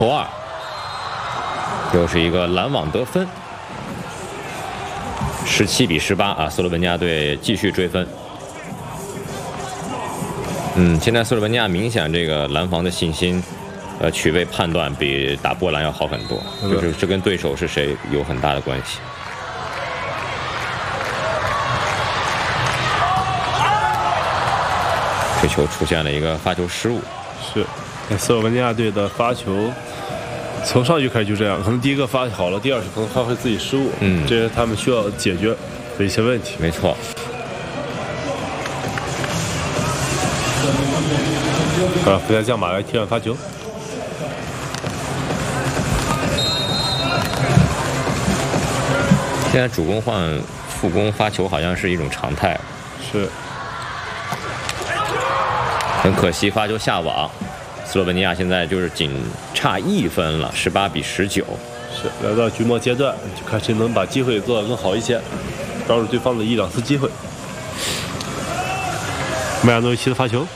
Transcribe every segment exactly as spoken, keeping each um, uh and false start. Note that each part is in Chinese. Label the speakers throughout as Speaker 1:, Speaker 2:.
Speaker 1: 投二，又是一个拦网得分，十七比十八啊！斯洛文尼亚队继续追分。嗯，现在斯洛文尼亚明显这个拦防的信心，呃，取位判断比打波兰要好很多，就是这跟对手是谁有很大的关系。这球出现了一个发球失误，
Speaker 2: 是，斯洛文尼亚队的发球从上局开始就这样，可能第一个发好了，第二是可能发挥自己失误，
Speaker 1: 嗯，
Speaker 2: 这是他们需要解决的一些问题。
Speaker 1: 没错。
Speaker 2: 啊，伏特加马来替换发球。
Speaker 1: 现在主攻换副攻发球好像是一种常态。
Speaker 2: 是。
Speaker 1: 很可惜，发球下网，斯洛文尼亚现在就是仅差一分了，十八比十九。
Speaker 2: 是，来到局末阶段，就看谁能把机会做得更好一些，抓住对方的一两次机会。麦亚诺维奇的发球。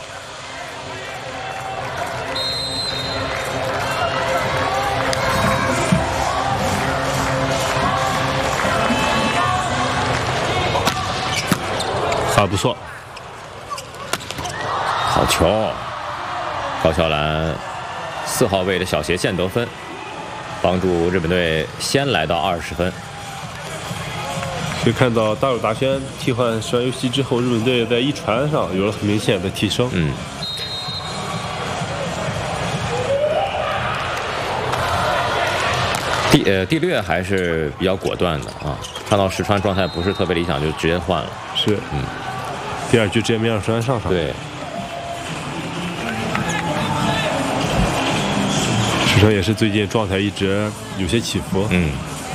Speaker 2: 发不错，
Speaker 1: 好球！高桥兰四号位的小斜线得分，帮助日本队先来到二十分。
Speaker 2: 可以看到大友达轩替换石川佑希之后，日本队在一传上有了很明显的提升。
Speaker 1: 嗯。第呃第六还是比较果断的啊，看到石川状态不是特别理想，就直接换了。
Speaker 2: 是，嗯。第二局直接没让石川上场。
Speaker 1: 对。
Speaker 2: 石川也是最近状态一直有些起伏。
Speaker 1: 嗯。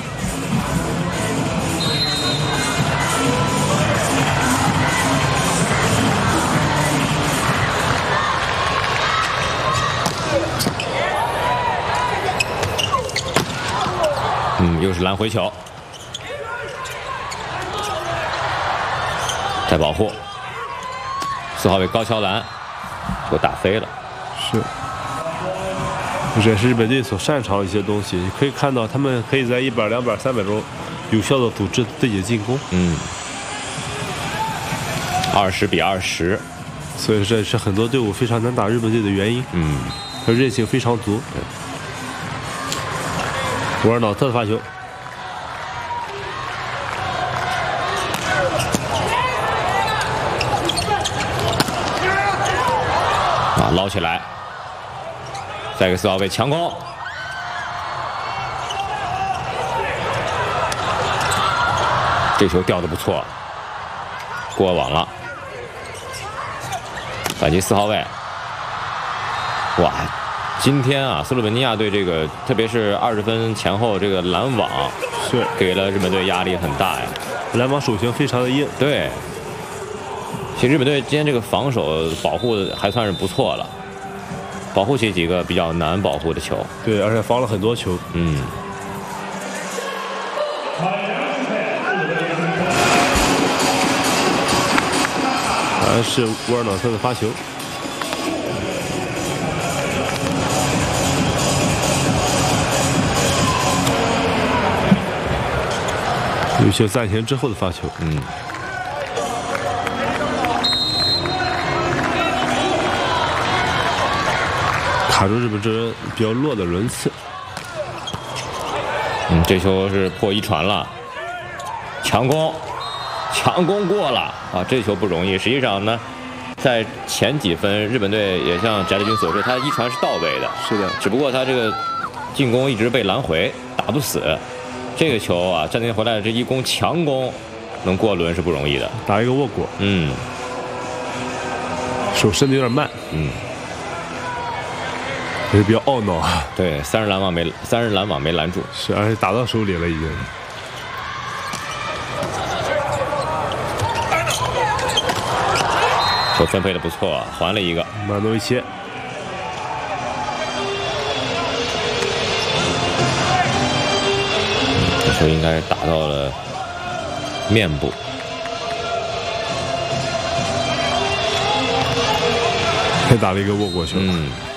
Speaker 1: 嗯，又是拦回球。再保护，四号位高桥兰球打飞了。
Speaker 2: 是，这也是日本队所擅长的一些东西。你可以看到，他们可以在一百、两百、三百中有效的组织自己的进攻。
Speaker 1: 嗯，二十比二十，
Speaker 2: 所以这是很多队伍非常难打日本队的原因。
Speaker 1: 嗯，
Speaker 2: 他韧性非常足。沃尔瑙特的发球。
Speaker 1: 捞起来，再一个四号位强攻，这球吊得不错，过网了。反击四号位，哇！今天啊，斯洛文尼亚队这个，特别是二十分前后这个拦网，
Speaker 2: 是
Speaker 1: 给了日本队压力很大呀。
Speaker 2: 拦网手型非常的硬。
Speaker 1: 对。其实日本队今天这个防守保护的还算是不错了，保护起几个比较难保护的球。
Speaker 2: 对，而且防了很多球。
Speaker 1: 嗯。
Speaker 2: 还是沃尔瑙特的发球。有些暂停之后的发球。
Speaker 1: 嗯。
Speaker 2: 卡住日本这人比较弱的轮次。
Speaker 1: 嗯，这球是破一传了，强攻，强攻过了啊！这球不容易。实际上呢，在前几分，日本队也像翟德军所说，他一传是到位的，
Speaker 2: 是的，
Speaker 1: 只不过他这个进攻一直被拦回，打不死。这个球啊，暂停回来这一攻强攻，能过轮是不容易的。
Speaker 2: 打一个卧果。
Speaker 1: 嗯，
Speaker 2: 手伸的有点慢。
Speaker 1: 嗯。
Speaker 2: 也是比较懊恼啊！
Speaker 1: 对，三十拦网没三十拦网没拦住，
Speaker 2: 是，而且打到手里了已经。
Speaker 1: 球分配的不错，还了一个。
Speaker 2: 马诺维奇。
Speaker 1: 这球应该是打到了面部。
Speaker 2: 还打了一个卧过球。
Speaker 1: 嗯。